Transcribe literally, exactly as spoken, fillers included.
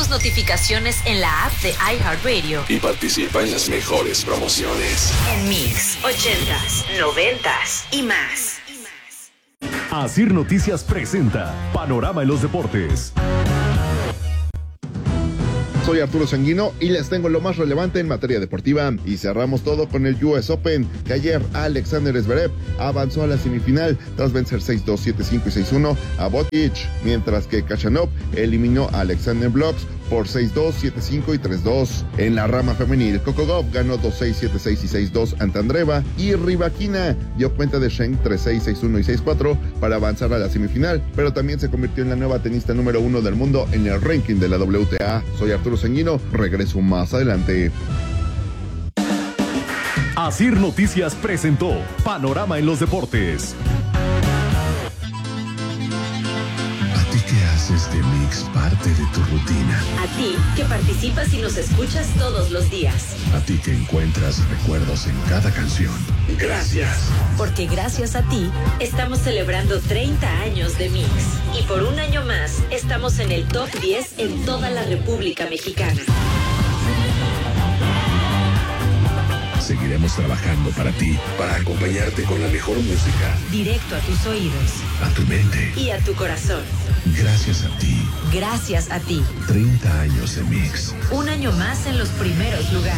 notificaciones en la app de iHeartRadio. Y participa en las mejores promociones. En Mix, ochentas, noventas y más. Asir Noticias presenta Panorama en los Deportes. Soy Arturo Sanguino y les tengo lo más relevante en materia deportiva. Y cerramos todo con el U S Open, que ayer Alexander Zverev avanzó a la semifinal tras vencer seis dos, siete cinco y seis uno a Botic, mientras que Khachanov eliminó a Alexander Blocks por seis dos, siete cinco y tres dos. En la rama femenil, Coco Gauff ganó dos seis, siete seis y seis dos ante Andreeva, y Rybakina dio cuenta de Shen tres seis, seis uno y seis cuatro para avanzar a la semifinal, pero también se convirtió en la nueva tenista número uno del mundo en el ranking de la W T A. Soy Arturo Sanguino, regreso más adelante. Asir Noticias presentó Panorama en los Deportes. Haces de Mix parte de tu rutina. A ti, que participas y nos escuchas todos los días. A ti que encuentras recuerdos en cada canción. Gracias. Porque gracias a ti, estamos celebrando treinta años de Mix. Y por un año más, estamos en el top diez en toda la República Mexicana. Seguiremos trabajando para ti, para acompañarte con la mejor música. Directo a tus oídos. A tu mente. Y a tu corazón. Gracias a ti. Gracias a ti. treinta años de Mix. Un año más en los primeros lugares.